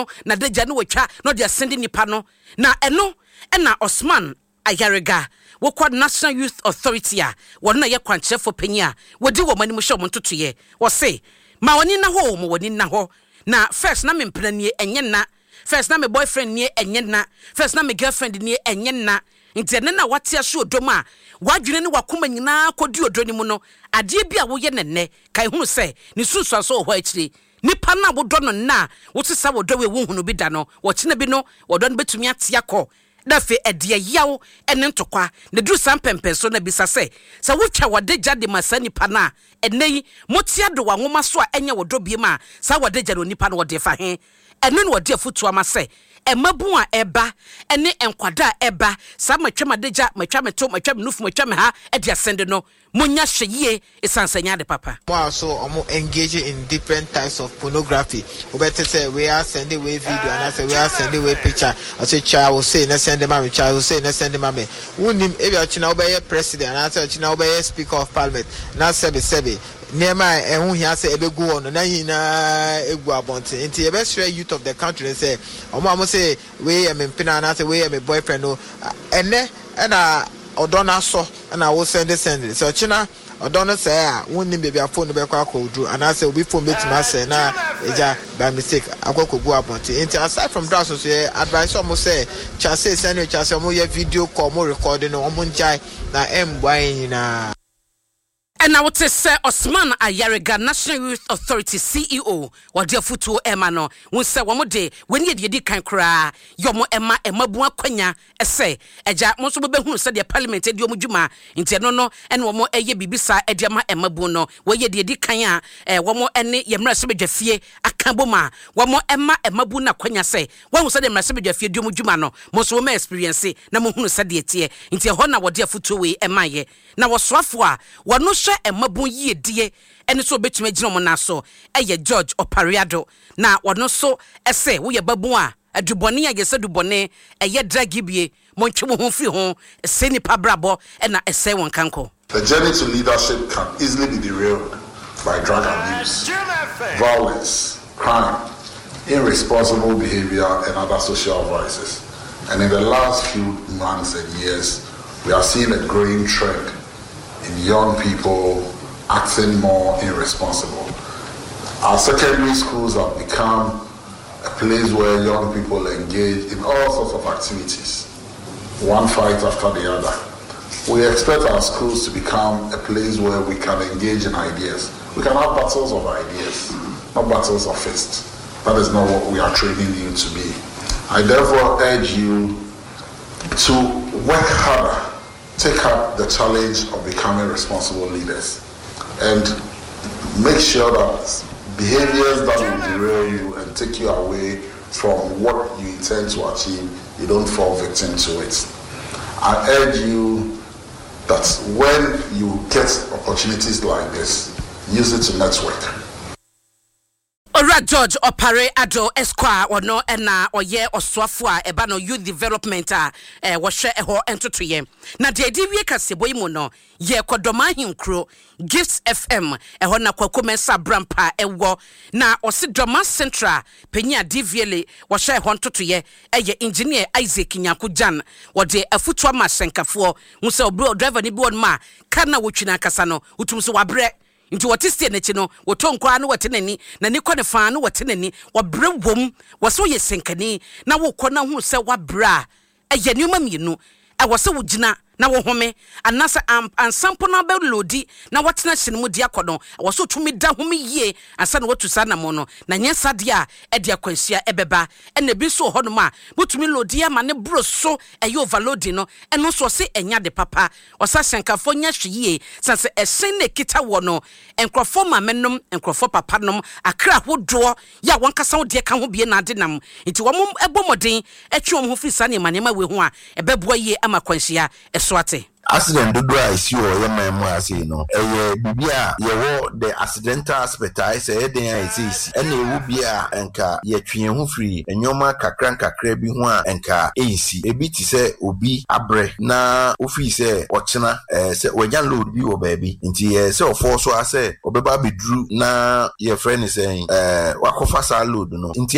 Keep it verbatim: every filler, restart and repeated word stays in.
na deja no watwa no de send nipa no na eno ena Osman Ayarega wokwa National Youth Authority a wona ye kwankyerefo panya wodi wo mani mu hye omontoto ye wo se ma woni na ho mo woni na ho na first na me mpena nie enye na first na me boyfriend nie enye na first na me girlfriend nie enye na intene na wate ahye odom a wadwene ne wakoma nyina kodi odoni mu no ade bia wo ye nenne kai hunu se ni susu so ho akire nipa na wo do no na wo se sa wo do we wo hunu bi da no wo kine bi no wo do no betumi atia kɔ da fe ede yawo ene ntokwa ne duru sampempen so na bisa se sa wotwa wodegya de masani pa na enei motia do wa nwoma so a enye wodobie ma sa wodegya no nipa no wode fa he ene no wode afutu ama se emabu a eba ene enkwada eba sa matwa madegya matwa meto matwa menufu matwa me ha ede asende no munya hweye esansanya de papa mo so omo engage in different types of pornography we better say we are sending away video and I say we are sending away picture I say child will say na send them child will say na send them me unim e be china obey president and I say china obey speaker of parliament na sebe sebe nema ehun hia say ebegu ono na hina egu abonte nti e be share youth of the country say omo am say we am mpina na say we am boyfriend no ene na odona so na wo send send so china odona say a wonni baby phone be kwa akodru and I say obi phone betima say na eja by mistake akokogu abonte nti aside from that so say advice almost say cha say send cha say mo ye video call mo recording no mo njai na embwan na. And I would say Osman Ayarega National Youth Authority C E O wa dia futu ema no won se wo mo de weni ye di kan kra yomo ema emabu akwanya ese eja mo so be hu se de parliament e di omudwuma nti no no ene wo mo eye bibisa e de ma emabu no wo ye de di kan a e wo mo ene ye mra se bedwafie aka boma wo mo ema emabu na kwanya se wo hu se de mra se bedwafie di omudwuma no mo so mo experience na mo hu se de tie nti ho na wo dia futu we ema ye na wo soafo a wo no emabu yie die ene so betuma gina mo na so eye George Opariado na wono so ese wo ye babu a adubone ya yese dubone eye dragibie montwe mo ho fi ho ese ni pabrabo ena ese won kanko. The journey to leadership can easily be derailed by drug abuse, violence, crime, irresponsible behavior and other social vices. And in the last few months and years we are seeing a growing trend in young people acting more irresponsible. Our secondary schools have become a place where young people engage in all sorts of activities, one fight after the other. We expect our schools to become a place where we can engage in ideas. We can have battles of ideas, not battles of fists. That is not what we are training you to be. I therefore urge you to work harder, take up the challenge of becoming responsible leaders, and make sure that behaviors that will derail you and take you away from what you intend to achieve, you don't fall victim to it. I urge you that when you get opportunities like this, use it to network. Ora George Opariado Esquire ono ena oye oswafo a eba no youth development a eh wo hwe eho entotoye na de di wie kaseboyi mu no ye kodoma hinkro Gifts F M eho na kwakomensa brampa ewo na osidoma central penya divele wo hwe eho entotoye eye engineer Isaac Nyakujan wo de afutu ama senkafo mu se obro driver ni bi won ma kana wotwina kasa no utum so wabre nti wotistie nechi no wotonkwa no wotenani na nikɔ ne fa no wotenani wobre wom woso ye senkani na wokɔ na hu se wabra eye niuma mienu e wose wogina na wo home anasa ansampo na be lodi na watena hye mu dia kɔ no wose tumi da home yie ansa na watu sa na mo no na nyesa dia e dia kwansia ebeba e na bi so hɔ no ma mutumi lodi ama ne bro so e ye overloading no e no so se enya de papa osa senkafo nya hweye sanse e sen na kita wo no enkrofo ma menom enkrofo papa nom akra hodo ya wonkasa wo de ka ho bie na ade nam nti wo mo ebomoden etwe wo ho fi sa ne manema we ho a ebeboa yie ama kwansia swate. Accident do I see or your man was you know. Eh, Bibia, ye wo the accidental aspect I say then is any wubia enka ye twen ho free enyoma kakran kakra bi ho a enka esi ebi ti se obi abre na ofi se ochena eh se wajan load bi wo baabi nti eh se ofo so ase obeba bedru na ye friend is saying eh wakofa sa load no nti